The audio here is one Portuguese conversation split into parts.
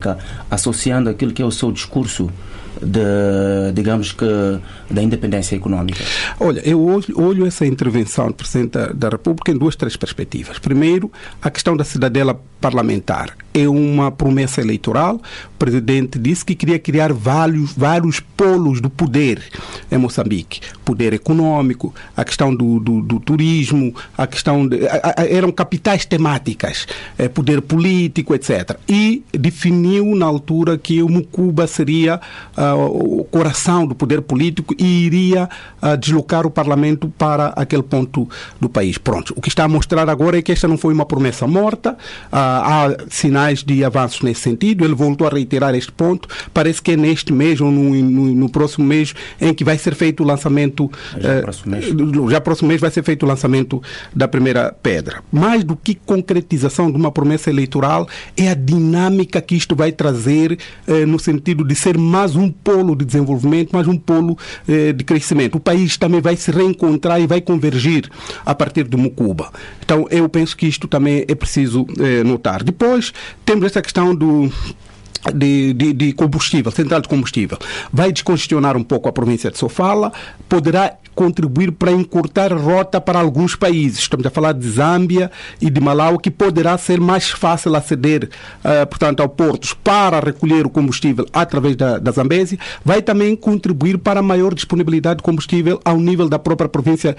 associando aquilo que é o seu discurso digamos que da independência econômica? Olha, eu olho essa intervenção do Presidente da República em três perspectivas. Primeiro, a questão da cidadela parlamentar. É uma promessa eleitoral. O Presidente disse que queria criar vários polos do poder em Moçambique. Poder econômico, a questão do turismo, a questão eram capitais temáticas, poder político, etc. E definiu na altura que o Mucuba seria o coração do poder político e iria deslocar o Parlamento para aquele ponto do país. Pronto. O que está a mostrar agora é que esta não foi uma promessa morta. Há sinais de avanços nesse sentido. Ele voltou a reiterar este ponto. Parece que é neste mês ou no próximo mês em que vai ser feito o lançamento. Já próximo mês vai ser feito o lançamento da primeira pedra. Mais do que concretização de uma promessa eleitoral, é a dinâmica que isto vai trazer no sentido de ser mais um polo de desenvolvimento, mais um polo de crescimento. O país também vai se reencontrar e vai convergir a partir de Mucuba. Então, eu penso que isto também é preciso notar. Depois, temos essa questão de combustível, central de combustível. Vai descongestionar um pouco a província de Sofala, poderá contribuir para encurtar rota para alguns países. Estamos a falar de Zâmbia e de Malau, que poderá ser mais fácil aceder, portanto, ao portos para recolher o combustível através da Zambésia. Vai também contribuir para a maior disponibilidade de combustível ao nível da própria província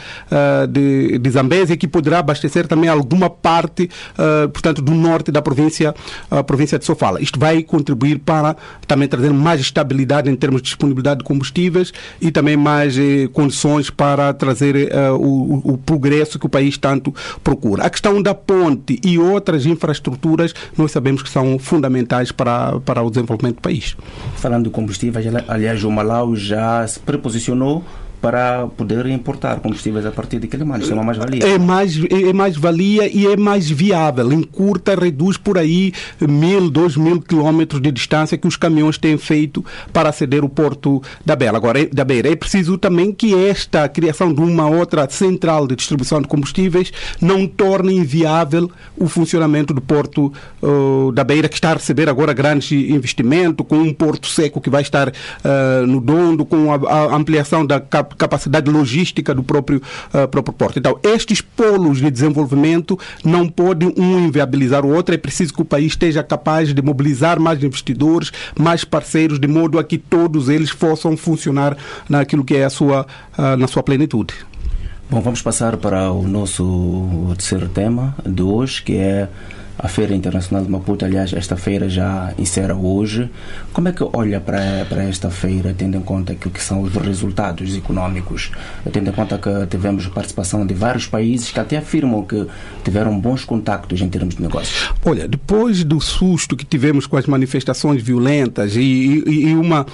de Zambésia, que poderá abastecer também alguma parte, portanto, do norte da província de Sofala. Isto vai contribuir para também trazer mais estabilidade em termos de disponibilidade de combustíveis e também mais condições para trazer o progresso que o país tanto procura. A questão da ponte e outras infraestruturas, nós sabemos que são fundamentais para o desenvolvimento do país. Falando de combustíveis, aliás, o Malau já se preposicionou para poder importar combustíveis a partir de Quelimane. Isso é uma mais-valia. É mais-valia e é mais viável. Encurta, reduz por aí 1.000, 2.000 quilómetros de distância que os caminhões têm feito para aceder ao porto da Beira. É preciso também que esta criação de uma outra central de distribuição de combustíveis não torne inviável o funcionamento do porto da Beira, que está a receber agora grandes investimentos, com um porto seco que vai estar no Dondo, com a ampliação da capacidade logística do próprio porto. Então, estes polos de desenvolvimento não podem um inviabilizar o outro. É preciso que o país esteja capaz de mobilizar mais investidores, mais parceiros, de modo a que todos eles possam funcionar naquilo que é na sua plenitude. Bom, vamos passar para o nosso terceiro tema de hoje, que é a Feira Internacional de Maputo. Aliás, esta feira já encerra hoje. Como é que olha para esta feira, tendo em conta que são os resultados económicos, tendo em conta que tivemos participação de vários países que até afirmam que tiveram bons contactos em termos de negócios? Olha, depois do susto que tivemos com as manifestações violentas e uma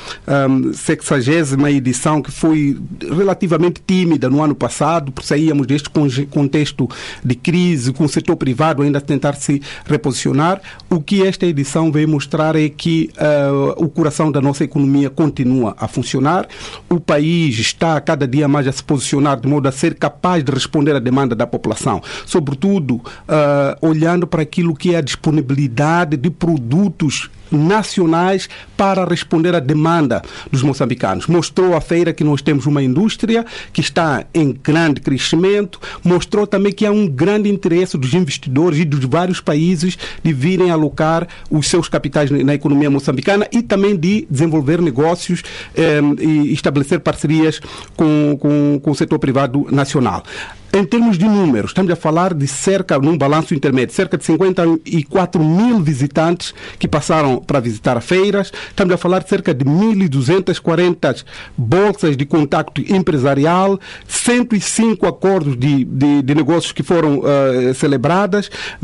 60ª edição que foi relativamente tímida no ano passado, porque saíamos deste contexto de crise, com o setor privado ainda a tentar se reposicionar, o que esta edição veio mostrar é que o coração da nossa economia continua a funcionar. O país está cada dia mais a se posicionar de modo a ser capaz de responder à demanda da população, sobretudo olhando para aquilo que é a disponibilidade de produtos nacionais para responder à demanda dos moçambicanos. Mostrou a feira que nós temos uma indústria que está em grande crescimento, mostrou também que há um grande interesse dos investidores e dos vários países de virem alocar os seus capitais na economia moçambicana e também de desenvolver negócios e estabelecer parcerias com o setor privado nacional. Em termos de números, estamos a falar de num balanço intermédio, cerca de 54 mil visitantes que passaram para visitar a feiras. Estamos a falar de cerca de 1.240 bolsas de contacto empresarial, 105 acordos de negócios que foram celebradas,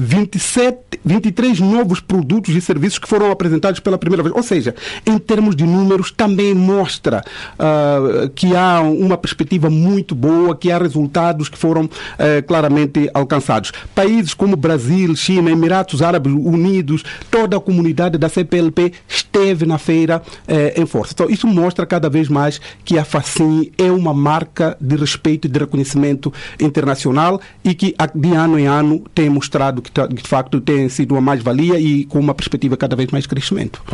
23 novos produtos e serviços que foram apresentados pela primeira vez. Ou seja, em termos de números, também mostra que há uma perspectiva muito boa, que há resultados que foram claramente alcançados. Países como Brasil, China, Emirados Árabes Unidos, toda a comunidade da CPLP esteve na feira em força. Então, isso mostra cada vez mais que a FACIM é uma marca de respeito e de reconhecimento internacional e que de ano em ano tem mostrado que de facto tem sido uma mais-valia e com uma perspectiva cada vez mais de crescimento.